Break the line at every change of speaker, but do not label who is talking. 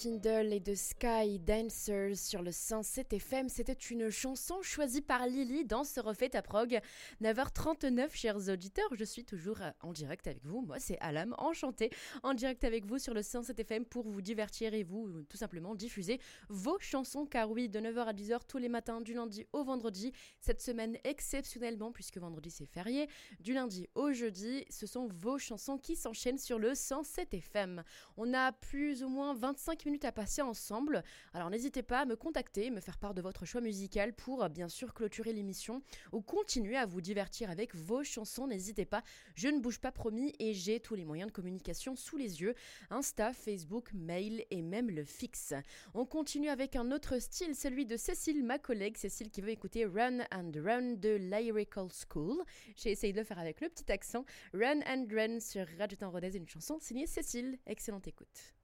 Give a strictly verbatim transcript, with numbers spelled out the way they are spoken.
Kindle et de Sky Dancers sur le cent sept F M, c'était une chanson choisie par Lily dans Ce refait ta prog. neuf heures trente-neuf, chers auditeurs, je suis toujours en direct avec vous. Moi, c'est Alam, enchantée, en direct avec vous sur le cent sept F M pour vous divertir et vous, tout simplement, diffuser vos chansons. Car oui, de neuf heures à dix heures tous les matins, du lundi au vendredi. Cette semaine, exceptionnellement, puisque vendredi c'est férié, du lundi au jeudi, ce sont vos chansons qui s'enchaînent sur le cent sept F M. On a plus ou moins vingt-cinq minutes à passer ensemble, alors n'hésitez pas à me contacter, me faire part de votre choix musical pour bien sûr clôturer l'émission ou continuer à vous divertir avec vos chansons. N'hésitez pas, je ne bouge pas promis et j'ai tous les moyens de communication sous les yeux, Insta, Facebook, mail et même le fixe. On continue avec un autre style, celui de Cécile, ma collègue Cécile qui veut écouter Run and Run de Lyrical School. J'ai essayé de le faire avec le petit accent. Run and Run sur Radio Temps Rodez, une chanson signée Cécile. Excellente écoute.